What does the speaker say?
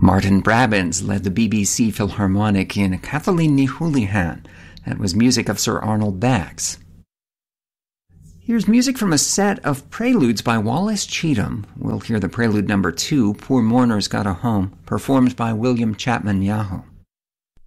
Martin Brabbins led the BBC Philharmonic in Kathleen Ni Houlihan. That was music of Sir Arnold Bax. Here's music from a set of preludes by Wallace Cheatham. We'll hear the prelude number 2, Poor Mourner's Got a Home, performed by William Chapman Yahoo.